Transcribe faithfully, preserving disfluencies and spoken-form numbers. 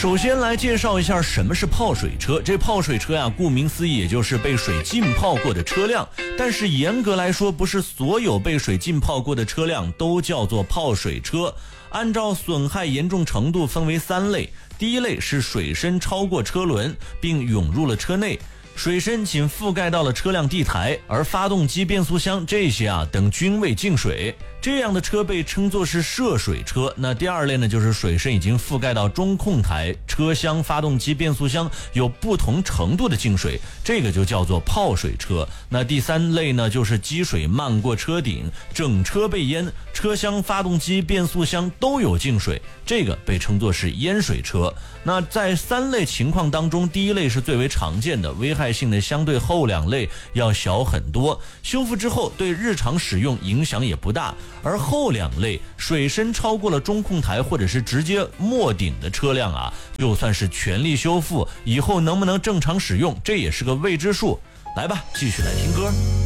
首先来介绍一下什么是泡水车。这泡水车呀，顾名思义也就是被水浸泡过的车辆，但是严格来说，不是所有被水浸泡过的车辆都叫做泡水车。按照损害严重程度分为三类，第一类是水深超过车轮并涌入了车内，水深仅覆盖到了车辆地台，而发动机、变速箱这些啊等均未进水，这样的车被称作是涉水车。那第二类呢，就是水深已经覆盖到中控台、车厢、发动机、变速箱有不同程度的进水，这个就叫做泡水车。那第三类呢，就是积水漫过车顶，整车被淹，车厢、发动机、变速箱都有进水，这个被称作是淹水车。那在三类情况当中，第一类是最为常见的，危害性呢相对后两类要小很多，修复之后对日常使用影响也不大。而后两类水深超过了中控台或者是直接没顶的车辆啊，就算是全力修复，以后能不能正常使用，这也是个未知数。来吧，继续来听歌。